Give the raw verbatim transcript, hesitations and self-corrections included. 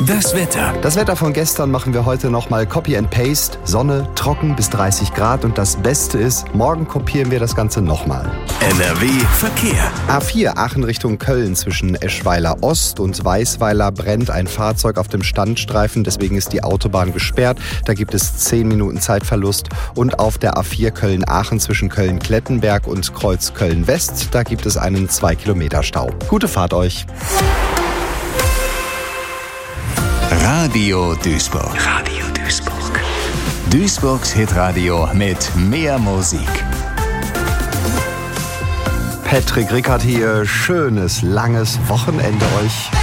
Das Wetter. Das Wetter von gestern machen wir heute nochmal Copy and Paste. Sonne, trocken bis dreißig Grad und das Beste ist, morgen kopieren wir das Ganze nochmal. N R W Verkehr. A vier Aachen Richtung Köln zwischen Eschweiler Ost und Weißweiler brennt ein Fahrzeug auf dem Standstreifen, deswegen ist die Autobahn gesperrt. Da gibt es zehn Minuten Zeitverlust. Und auf der A vier Köln-Aachen zwischen Köln-Klettenberg und Kreuz Köln-West, da gibt es einen zwei Kilometer Stau. Gute Fahrt euch. Radio Duisburg. Radio Duisburg. Duisburgs Hitradio mit mehr Musik. Patrick Rickard hier. Schönes, langes Wochenende euch.